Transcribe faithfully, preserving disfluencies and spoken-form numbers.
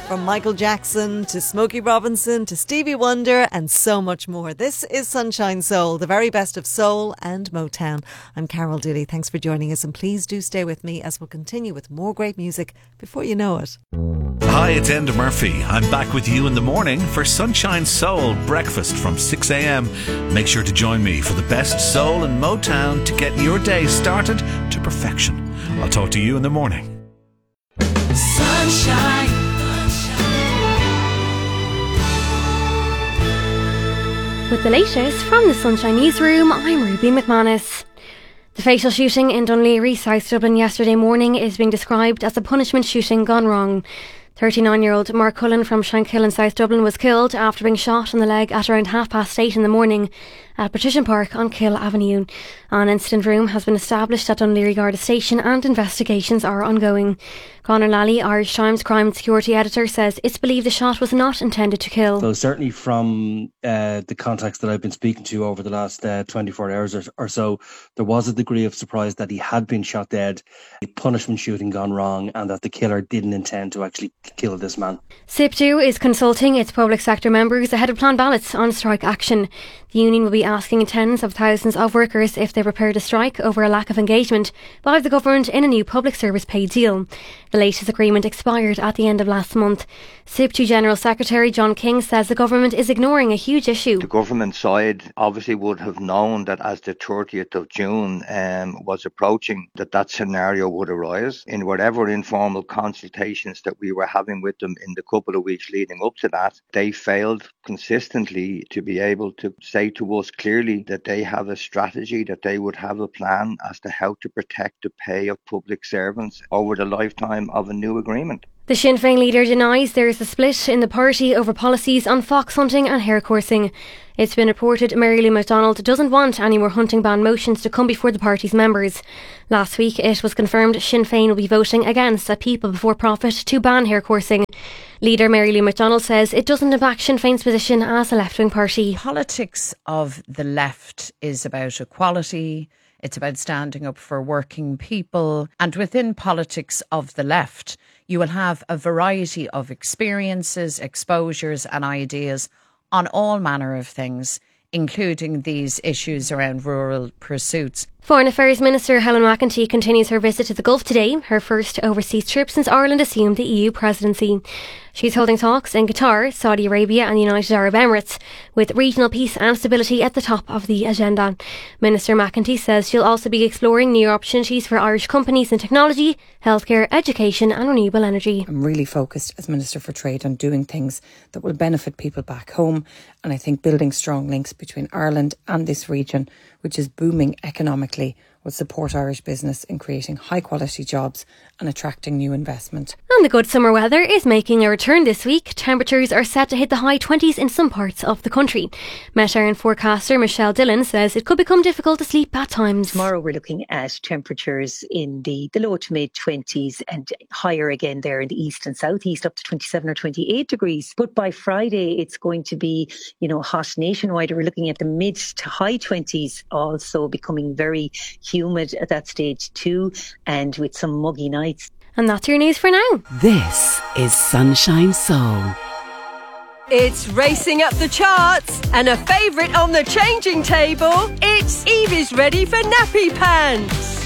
From Michael Jackson to Smokey Robinson to Stevie Wonder and so much more. This is Sunshine Soul, the very best of soul and Motown. I'm Carol Dooley. Thanks for joining us, and please do stay with me as we'll continue with more great music before you know it. Hi, it's Enda Murphy. I'm back with you in the morning for Sunshine Soul breakfast from six a.m. Make sure to join me for the best soul and Motown to get your day started to perfection. I'll talk to you in the morning. Sunshine. With the latest from the Sunshine Newsroom, I'm Ruby McManus. The fatal shooting in Dunleary, South Dublin yesterday morning is being described as a punishment shooting gone wrong. thirty-nine-year-old Mark Cullen from Shankill in South Dublin was killed after being shot in the leg at around half past eight in the morning at Patrician Park on Kill Avenue. An incident room has been established at Dunleary Garda Station and investigations are ongoing. Conor Lally, Irish Times crime and security editor, says it's believed the shot was not intended to kill. So certainly from uh, the contacts that I've been speaking to over the last uh, twenty-four hours or, or so, there was a degree of surprise that he had been shot dead, a punishment shooting gone wrong, and that the killer didn't intend to actually kill this man. SIPTU is consulting its public sector members ahead of planned ballots on strike action. The union will be asking tens of thousands of workers if they prepare to strike over a lack of engagement by the government in a new public service pay deal. The latest agreement expired at the end of last month. SIPTU General Secretary John King says the government is ignoring a huge issue. The government side obviously would have known that as the thirtieth of June um, was approaching, that that scenario would arise. In whatever informal consultations that we were having with them in the couple of weeks leading up to that, they failed consistently to be able to say to us clearly that they have a strategy, that they would have a plan as to how to protect the pay of public servants over the lifetime of a new agreement. The Sinn Féin leader denies there is a split in the party over policies on fox hunting and hare coursing. It's been reported Mary Lou McDonald doesn't want any more hunting ban motions to come before the party's members. Last week it was confirmed Sinn Féin will be voting against a People Before Profit to ban hare coursing. Leader Mary Lou McDonald says it doesn't impact Sinn Féin's position as a left-wing party. Politics of the left is about equality. It's about standing up for working people. And within politics of the left, you will have a variety of experiences, exposures and ideas on all manner of things, including these issues around rural pursuits. Foreign Affairs Minister Helen McEntee continues her visit to the Gulf today, her first overseas trip since Ireland assumed the E U presidency. She's holding talks in Qatar, Saudi Arabia and the United Arab Emirates, with regional peace and stability at the top of the agenda. Minister McEntee says she'll also be exploring new opportunities for Irish companies in technology, healthcare, education and renewable energy. I'm really focused as Minister for Trade on doing things that will benefit people back home, and I think building strong links between Ireland and this region, which is booming economically, will support Irish business in creating high quality jobs and attracting new investment. And the good summer weather is making a return this week. Temperatures are set to hit the high twenties in some parts of the country. Met Éireann forecaster Michelle Dillon says it could become difficult to sleep at times. Tomorrow we're looking at temperatures in the, the low to mid twenties and higher again there in the east and southeast, up to twenty-seven or twenty-eight degrees. But by Friday it's going to be, you know, hot nationwide. We're looking at the mid to high twenties, also becoming very humid at that stage too, and with some muggy nights. And that's your news for now. This is Sunshine Soul. It's racing up the charts and a favourite on the changing table. It's Evie's ready for nappy pants.